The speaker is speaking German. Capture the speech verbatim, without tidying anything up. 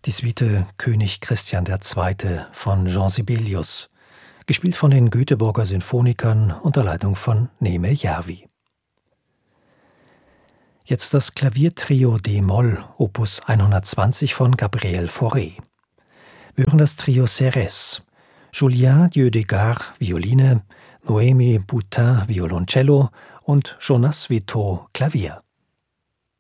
Die Suite König Christian der Zweite von Jean Sibelius, gespielt von den Göteborger Sinfonikern unter Leitung von Neeme Järvi. Jetzt das Klaviertrio d-Moll, Opus hundertzwanzig von Gabriel Fauré. Wir hören das Trio Serres, Julien Dieudegar, Violine, Noémie Boutin, Violoncello und Jonas Vito, Klavier.